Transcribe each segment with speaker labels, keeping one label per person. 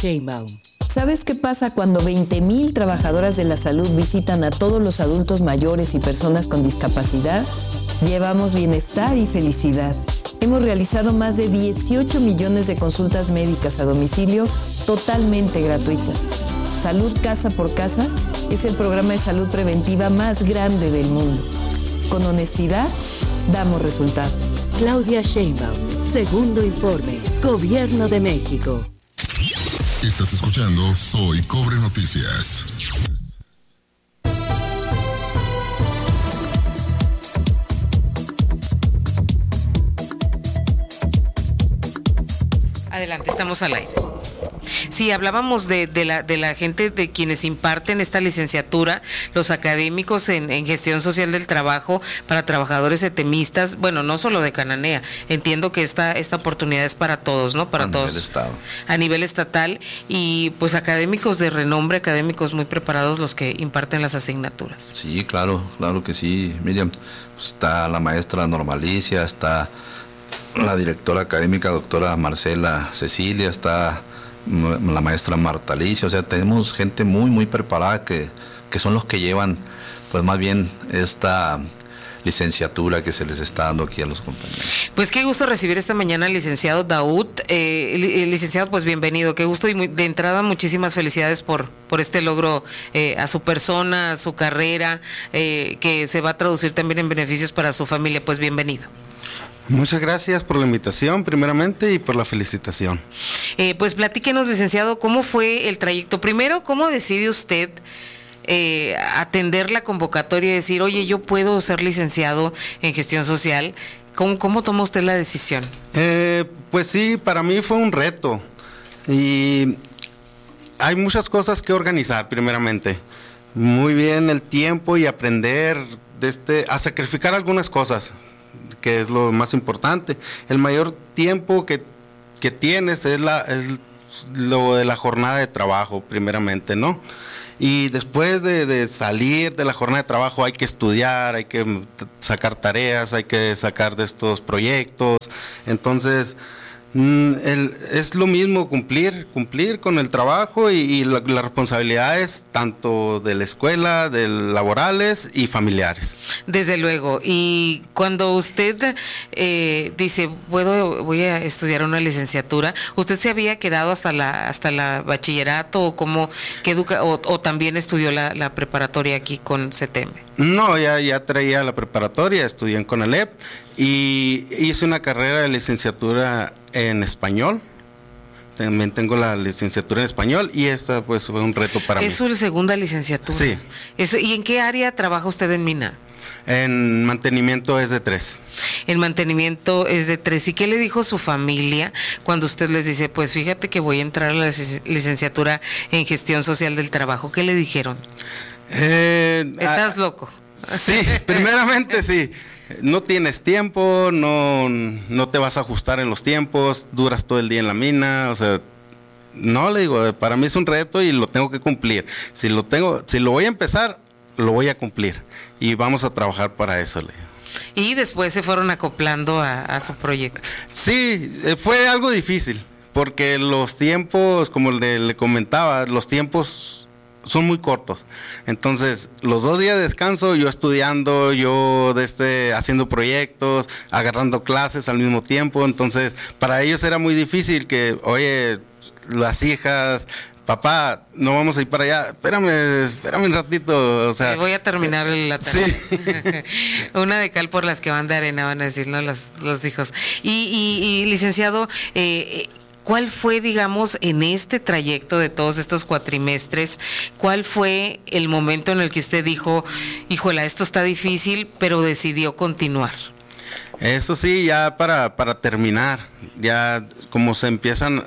Speaker 1: Sheinbaum.
Speaker 2: ¿Sabes qué pasa cuando 20,000 trabajadoras de la salud visitan a todos los adultos mayores y personas con discapacidad? Llevamos bienestar y felicidad. Hemos realizado más de 18 millones de consultas médicas a domicilio totalmente gratuitas. Salud Casa por Casa es el programa de salud preventiva más grande del mundo. Con honestidad, damos resultados.
Speaker 1: Claudia Sheinbaum, segundo informe, Gobierno de México.
Speaker 3: Estás escuchando Soy Cobre Noticias.
Speaker 4: Adelante, estamos al aire. Sí, hablábamos de la gente, de quienes imparten esta licenciatura, los académicos en gestión social del trabajo para trabajadores etemistas, bueno, no solo de Cananea, entiendo que esta oportunidad es para todos, ¿no? Para todos. A nivel estatal, y pues académicos de renombre, académicos muy preparados los que imparten las asignaturas.
Speaker 5: Sí, claro que sí, Miriam. Está la maestra Normalicia, está la directora académica doctora Marcela Cecilia, está la maestra Marta Alicia, o sea, tenemos gente muy preparada que son los que llevan, pues más bien esta licenciatura que se les está dando aquí a los compañeros.
Speaker 4: Pues qué gusto recibir esta mañana al licenciado Daud. Licenciado, pues bienvenido, qué gusto, y de entrada muchísimas felicidades por este logro a su persona, a su carrera, que se va a traducir también en beneficios para su familia. Pues bienvenido.
Speaker 6: Muchas gracias por la invitación, primeramente, y por la felicitación.
Speaker 4: Pues platíquenos, licenciado, ¿cómo fue el trayecto? Primero, ¿cómo decide usted atender la convocatoria y decir, oye, yo puedo ser licenciado en gestión social? ¿Cómo toma usted la decisión?
Speaker 6: Pues sí, para mí fue un reto. Y hay muchas cosas que organizar, primeramente. Muy bien el tiempo y aprender a sacrificar algunas cosas, que es lo más importante. El mayor tiempo que tienes es lo de la jornada de trabajo, primeramente, ¿no? Y después de salir de la jornada de trabajo hay que estudiar, hay que sacar tareas, hay que sacar de estos proyectos. Entonces, es lo mismo cumplir con el trabajo y las responsabilidades tanto de la escuela, de laborales y familiares.
Speaker 4: Desde luego. Y cuando usted dice, voy a estudiar una licenciatura, ¿usted se había quedado hasta la bachillerato o cómo que educa o también estudió la preparatoria aquí con CTM?
Speaker 6: No, ya traía la preparatoria, estudié en CONALEP y hice una carrera de licenciatura en español. También tengo la licenciatura en español y esta pues fue un reto para mí.
Speaker 4: ¿Es su segunda licenciatura?
Speaker 6: Sí.
Speaker 4: ¿Y en qué área trabaja usted en Mina?
Speaker 6: En mantenimiento es de 3.
Speaker 4: El mantenimiento es de 3. ¿Y qué le dijo su familia cuando usted les dice, pues fíjate que voy a entrar a la licenciatura en gestión social del trabajo? ¿Qué le dijeron? ¿Estás loco?
Speaker 6: Sí, primeramente sí. No tienes tiempo, no te vas a ajustar en los tiempos, duras todo el día en la mina, o sea, no, le digo, para mí es un reto y lo tengo que cumplir. Si lo voy a empezar, lo voy a cumplir y vamos a trabajar para eso, le digo.
Speaker 4: Y después se fueron acoplando a su proyecto.
Speaker 6: Sí, fue algo difícil, porque los tiempos, como le comentaba, los tiempos son muy cortos. Entonces, los 2 días de descanso, yo estudiando, yo haciendo proyectos, agarrando clases al mismo tiempo. Entonces, para ellos era muy difícil que, oye, las hijas, papá, no vamos a ir para allá, espérame un ratito, o sea.
Speaker 4: Voy a terminar la tarea.
Speaker 6: Sí.
Speaker 4: Una de cal por las que van de arena, van a decir, ¿no? Los hijos. Y licenciado, ¿cuál fue, digamos, en este trayecto de todos estos cuatrimestres, cuál fue el momento en el que usted dijo, híjola, esto está difícil, pero decidió continuar?
Speaker 6: Eso sí, ya para terminar, ya como empiezan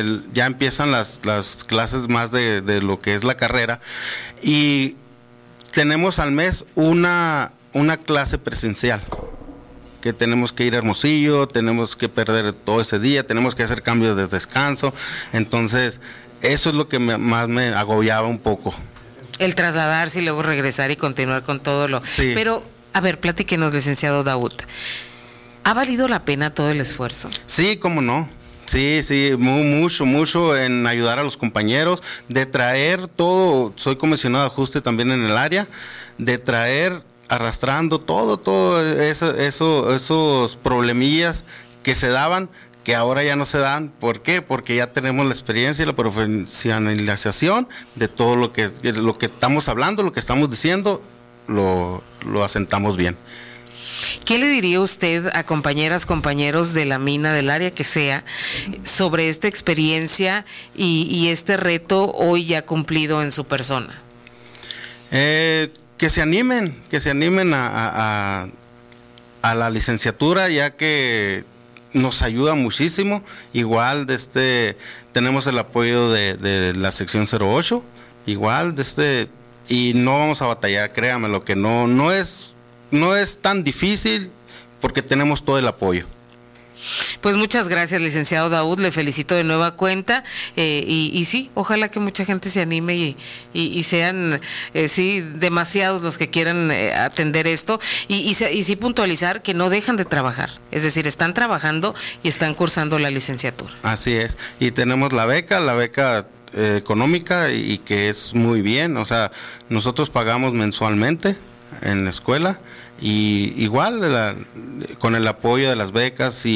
Speaker 6: las clases más de lo que es la carrera, y tenemos al mes una clase presencial, que tenemos que ir a Hermosillo, tenemos que perder todo ese día, tenemos que hacer cambios de descanso. Entonces, eso es lo que más me agobiaba un poco.
Speaker 4: El trasladarse y luego regresar y continuar con todo lo...
Speaker 6: Sí.
Speaker 4: Pero, a ver, platíquenos, licenciado Daud. ¿Ha valido la pena todo el esfuerzo?
Speaker 6: Sí, cómo no. Sí, mucho en ayudar a los compañeros, de traer todo, soy comisionado de ajuste también en el área, de traer arrastrando todo esos problemillas que se daban, que ahora ya no se dan. ¿Por qué? Porque ya tenemos la experiencia y la profesionalización de todo lo que estamos hablando, lo que estamos diciendo, lo asentamos bien.
Speaker 4: ¿Qué le diría usted a compañeros de la mina, del área que sea, sobre esta experiencia y este reto hoy ya cumplido en su persona?
Speaker 6: Que se animen a la licenciatura, ya que nos ayuda muchísimo. Igual tenemos el apoyo de la sección 08, igual y no vamos a batallar, créame, lo que no es tan difícil, porque tenemos todo el apoyo.
Speaker 4: Pues muchas gracias, licenciado Daud, le felicito de nueva cuenta, y sí, ojalá que mucha gente se anime y sean sí, demasiados los que quieran atender esto, y sí puntualizar que no dejan de trabajar, es decir, están trabajando y están cursando la licenciatura.
Speaker 6: Así es, y tenemos la beca económica, y que es muy bien, o sea, nosotros pagamos mensualmente en la escuela, y igual con el apoyo de las becas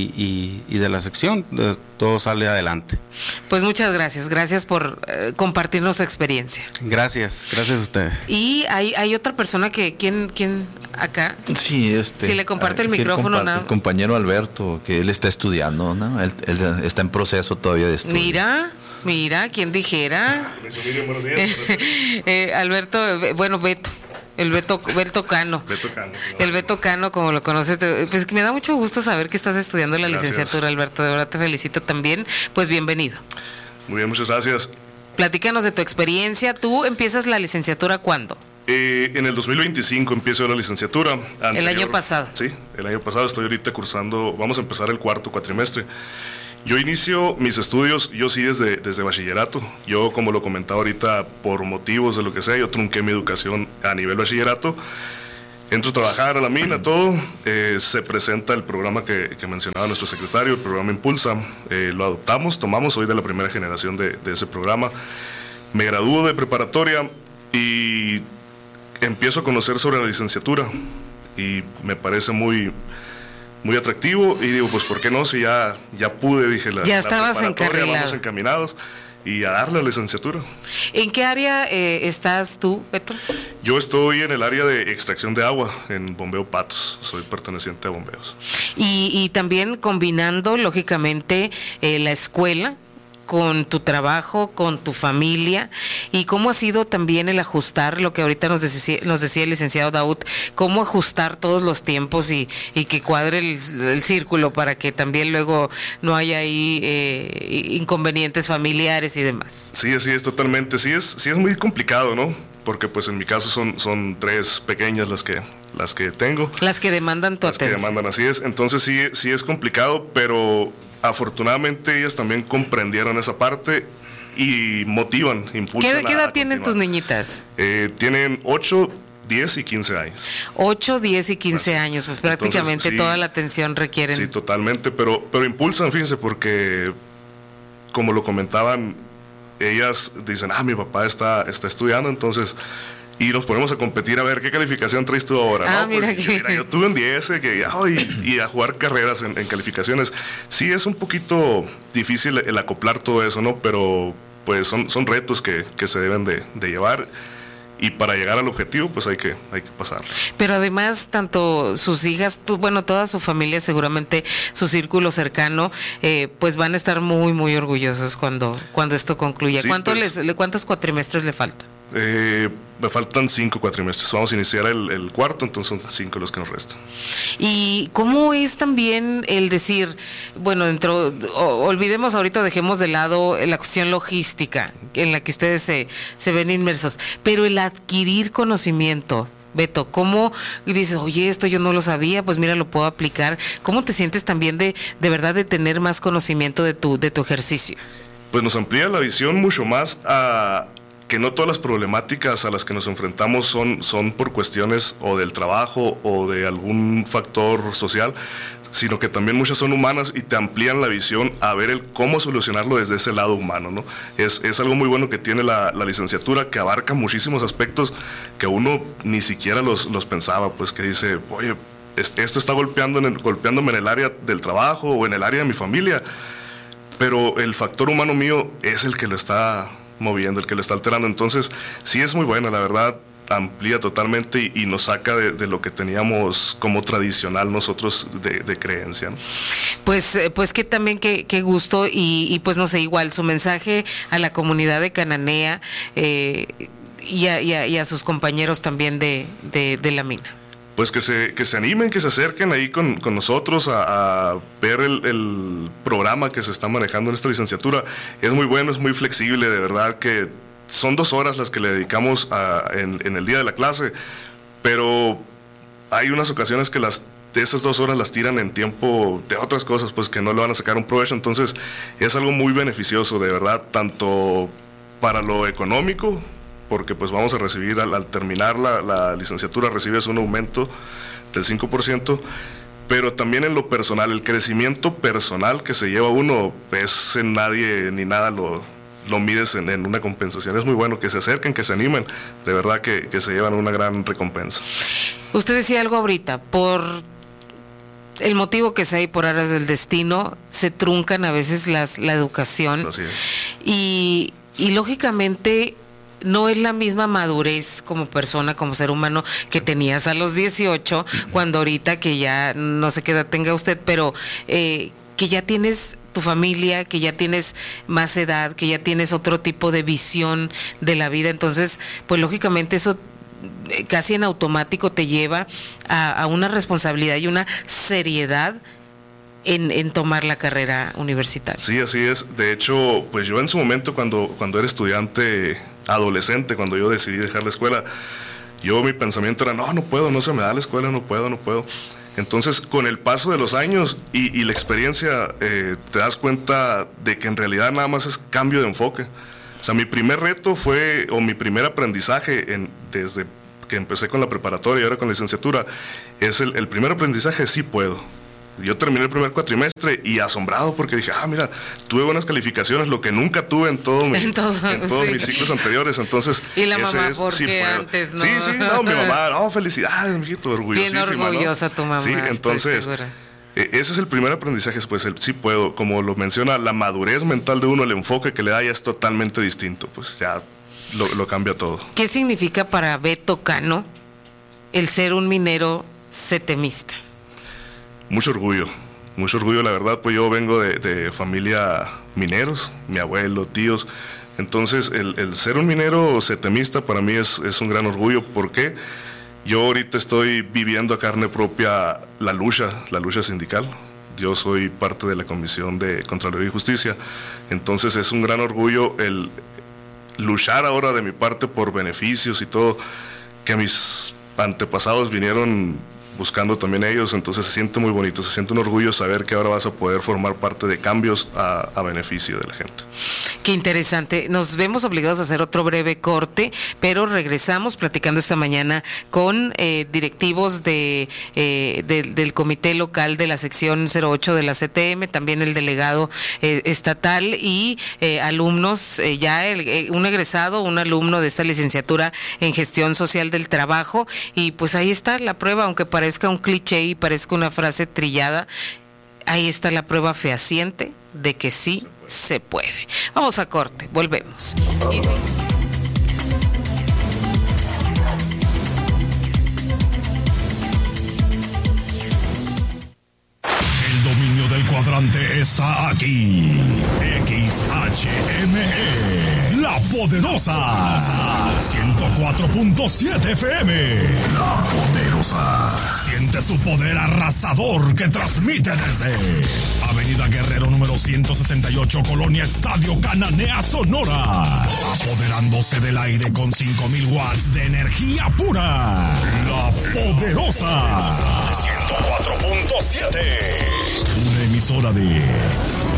Speaker 6: y de la sección, todo sale adelante.
Speaker 4: Pues muchas gracias por compartirnos su experiencia.
Speaker 6: Gracias a ustedes.
Speaker 4: Y hay otra persona que ¿quién acá?
Speaker 5: Sí,
Speaker 4: si le comparte el micrófono, nada.
Speaker 5: El compañero Alberto, que él está estudiando, ¿no? Él está en proceso todavía de estudio. Mira, ¿quién dijera?
Speaker 7: Buenos días.
Speaker 4: Alberto, bueno, Beto. El Beto Cano. El Beto Cano, como lo conoces. Pues que me da mucho gusto saber que estás estudiando la licenciatura, Alberto. De verdad te felicito también. Pues bienvenido.
Speaker 7: Muy bien, muchas gracias.
Speaker 4: Platícanos de tu experiencia. ¿Tú empiezas la licenciatura cuándo?
Speaker 7: En el 2025 empiezo la licenciatura.
Speaker 4: El año pasado.
Speaker 7: Sí, el año pasado. Estoy ahorita cursando, vamos a empezar el cuarto cuatrimestre. Yo inicio mis estudios, yo sí desde bachillerato. Yo, como lo comentaba ahorita, por motivos de lo que sea, yo trunqué mi educación a nivel bachillerato. Entro a trabajar a la mina, todo. Se presenta el programa que mencionaba nuestro secretario, el programa Impulsa. Lo adoptamos, soy de la primera generación de ese programa. Me gradúo de preparatoria y empiezo a conocer sobre la licenciatura. Y me parece muy atractivo, y digo, pues ¿por qué no? Si ya pude, dije, ya
Speaker 4: estabas encarrilado.
Speaker 7: Vamos encaminados y a darle la licenciatura.
Speaker 4: ¿En qué área estás tú, Beto?
Speaker 7: Yo estoy en el área de extracción de agua, en Bombeo Patos, soy perteneciente a Bombeos.
Speaker 4: Y también combinando, lógicamente, la escuela con tu trabajo, con tu familia, y cómo ha sido también el ajustar, lo que ahorita nos decía el licenciado Daud, cómo ajustar todos los tiempos y que cuadre el círculo para que también luego no haya ahí inconvenientes familiares y demás.
Speaker 7: Sí, así es, totalmente, sí es muy complicado, ¿no? Porque pues en mi caso son 3 pequeñas las que tengo.
Speaker 4: Las que demandan tu atención.
Speaker 7: Las que demandan, así es, entonces sí es complicado, pero afortunadamente ellas también comprendieron esa parte y motivan, impulsan.
Speaker 4: ¿Qué edad tienen tus niñitas?
Speaker 7: Tienen 8, 10 y 15 años.
Speaker 4: 8, 10 y 15 años, pues prácticamente entonces, sí, toda la atención requieren.
Speaker 7: Sí, totalmente, pero impulsan, fíjense, porque como lo comentaban, ellas dicen, mi papá está estudiando, entonces... Y nos ponemos a competir a ver qué calificación traes tú ahora, ¿no?
Speaker 4: Mira,
Speaker 7: mira, yo tuve un 10 y a jugar carreras en calificaciones. Sí es un poquito difícil el acoplar todo eso, ¿no? Pero pues son retos que se deben de llevar. Y para llegar al objetivo, pues hay que pasar.
Speaker 4: Pero además, tanto sus hijas, toda su familia, seguramente su círculo cercano, pues van a estar muy, muy orgullosos cuando esto concluya. Sí, ¿Cuántos cuatrimestres le faltan?
Speaker 7: Me faltan 5 cuatrimestres. Vamos a iniciar el cuarto, entonces son 5 los que nos restan.
Speaker 4: ¿Y cómo es también el decir, bueno, olvidemos ahorita, dejemos de lado la cuestión logística en la que ustedes se ven inmersos, pero el adquirir conocimiento? Beto, ¿cómo dices, oye, esto yo no lo sabía, pues mira, lo puedo aplicar? ¿Cómo te sientes también de verdad de tener más conocimiento de tu ejercicio?
Speaker 7: Pues nos amplía la visión mucho más a que no todas las problemáticas a las que nos enfrentamos son por cuestiones o del trabajo o de algún factor social. sino que también muchas son humanas y te amplían la visión a ver el cómo solucionarlo desde ese lado humano, ¿no? Es algo muy bueno que tiene la licenciatura, que abarca muchísimos aspectos que uno ni siquiera los pensaba, pues que dice, oye, esto está golpeándome en el área del trabajo o en el área de mi familia, pero el factor humano mío es el que lo está moviendo, el que lo está alterando. Entonces sí es muy buena, la verdad, amplía totalmente y nos saca de lo que teníamos como tradicional nosotros de creencia, ¿no?
Speaker 4: Pues que también qué gusto y pues no sé, igual su mensaje a la comunidad de Cananea y a sus compañeros también de la mina.
Speaker 7: Pues que se animen, que se acerquen ahí con nosotros a ver el programa que se está manejando en esta licenciatura. Es muy bueno, es muy flexible, de verdad que son 2 horas las que le dedicamos en el día de la clase, pero hay unas ocasiones que esas 2 horas las tiran en tiempo de otras cosas, pues que no le van a sacar un provecho. Entonces es algo muy beneficioso, de verdad, tanto para lo económico, porque pues vamos a recibir al terminar la licenciatura, recibes un aumento del 5%, pero también en lo personal, el crecimiento personal que se lleva uno, pues en nadie ni nada lo mides en una compensación. Es muy bueno que se acerquen, que se animen, de verdad que se llevan una gran recompensa.
Speaker 4: Usted decía algo ahorita, por el motivo que sea y por aras del destino, se truncan a veces la educación.
Speaker 7: Así es.
Speaker 4: Y lógicamente no es la misma madurez como persona, como ser humano que tenías a los 18, cuando ahorita que ya no sé qué edad tenga usted, pero que ya tienes tu familia, que ya tienes más edad, que ya tienes otro tipo de visión de la vida. Entonces, pues lógicamente eso casi en automático te lleva a una responsabilidad y una seriedad en tomar la carrera universitaria.
Speaker 7: Sí, así es. De hecho, pues yo en su momento cuando era estudiante adolescente, cuando yo decidí dejar la escuela, mi pensamiento era, no puedo, no se me da la escuela, no puedo. Entonces, con el paso de los años y la experiencia, te das cuenta de que en realidad nada más es cambio de enfoque. O sea, mi primer reto mi primer aprendizaje desde que empecé con la preparatoria y ahora con la licenciatura, es el primer aprendizaje, sí puedo. Yo terminé el primer cuatrimestre y asombrado porque dije, mira, tuve buenas calificaciones, lo que nunca tuve en todos mis ciclos anteriores. Entonces,
Speaker 4: y la mamá, porque antes no.
Speaker 7: Sí, mi mamá, felicidades, mijito, orgullosísima.
Speaker 4: Bien orgullosa, ¿no? Tu mamá.
Speaker 7: Sí, entonces, ese es el primer aprendizaje, pues el sí puedo. Como lo menciona, la madurez mental de uno, el enfoque que le da ya es totalmente distinto, pues ya lo cambia todo.
Speaker 4: ¿Qué significa para Beto Cano el ser un minero setemista?
Speaker 7: Mucho orgullo, la verdad, pues yo vengo de familia mineros, mi abuelo, tíos, entonces el ser un minero setemista para mí es un gran orgullo, porque yo ahorita estoy viviendo a carne propia la lucha sindical. Yo soy parte de la Comisión de Contraloría y Justicia, entonces es un gran orgullo el luchar ahora de mi parte por beneficios y todo, que mis antepasados vinieron buscando también ellos. Entonces se siente muy bonito, se siente un orgullo saber que ahora vas a poder formar parte de cambios a beneficio de la gente.
Speaker 4: Qué interesante. Nos vemos obligados a hacer otro breve corte, pero regresamos platicando esta mañana con directivos del comité local de la sección 08 de la CTM, también el delegado estatal y alumnos, un egresado, un alumno de esta licenciatura en gestión social del trabajo. Y pues ahí está la prueba, aunque parezca un cliché y parezca una frase trillada, ahí está la prueba fehaciente de que sí se puede. Vamos a corte, volvemos.
Speaker 3: El dominio del cuadrante está aquí. XHME, La Poderosa. 104.7 FM. La Poderosa. Siente su poder arrasador que transmite desde Avenida Guerrero número 168, Colonia Estadio Cananea, Sonora. Apoderándose del aire con 5,000 watts de energía pura. La Poderosa. 104.7. Una emisora de